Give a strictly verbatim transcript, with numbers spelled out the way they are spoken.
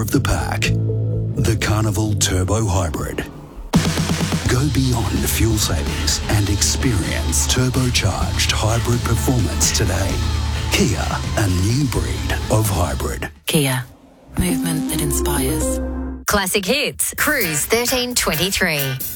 of the pack. The Carnival Turbo Hybrid. Go beyond fuel savings and experience turbocharged hybrid performance today. Kia, a new breed of hybrid. Kia, movement that inspires. Classic Hits, Cruise thirteen twenty-three.